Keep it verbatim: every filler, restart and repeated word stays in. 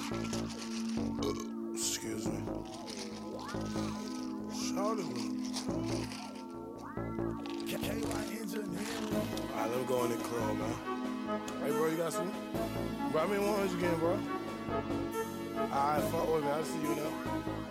Excuse me. Charlie. Alright, let me go in the club, man. Hey, bro, you got some? Bro, I mean, one hundred again, bro. Alright, fuck with me. I'll see you now.